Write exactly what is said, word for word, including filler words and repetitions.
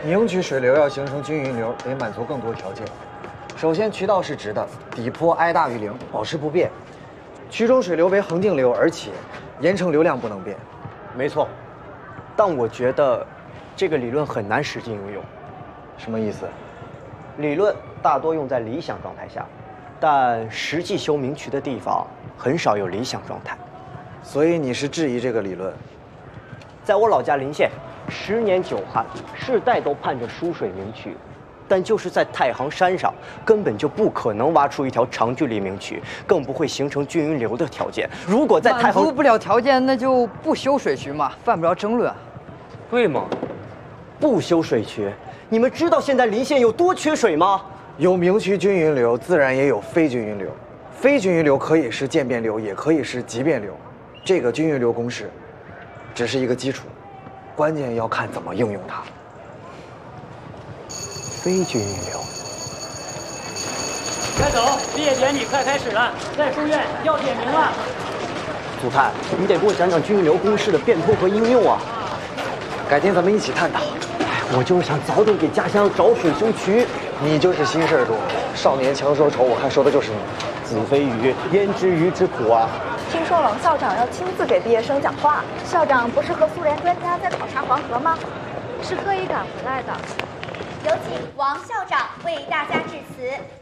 凝曲水流要形成均匀流，得满足更多条件。首先，渠道是直的，底坡 i 大于零，保持不变。渠中水流为恒定流，而且盐城流量不能变。 没错，但我觉得这个理论很难实际应用。 什么意思？ 理论大多用在理想状态下，但实际修明渠的地方很少有理想状态。 所以你是质疑这个理论？ 在我老家临县，十年九旱，世代都盼着输水明渠，但就是在太行山上，根本就不可能挖出一条长距离明渠，更不会形成均匀流的条件。如果在太行满足不了条件，那就不修水渠嘛，犯不着争论。 对吗？不修水渠，你们知道现在临县有多缺水吗？ 有明渠均匀流，自然也有非均匀流。非均匀流可以是渐变流，也可以是急变流。这个均匀流公式只是一个基础，关键要看怎么应用它。 非均匀流。 快走，毕业典礼快开始了，在书院要点名了。 祖太，你得给我讲讲均匀流公式的变通和应用啊！ 改天咱们一起探讨。 我就是想早点给家乡找水修渠。 你就是心事儿多，少年强说愁，我看说的就是你。 子非鱼，焉知鱼之苦啊！ 听说王校长要亲自给毕业生讲话，校长不是和苏联专家在考察黄河吗？ 是特意赶回来的。 有请王校长为大家致辞。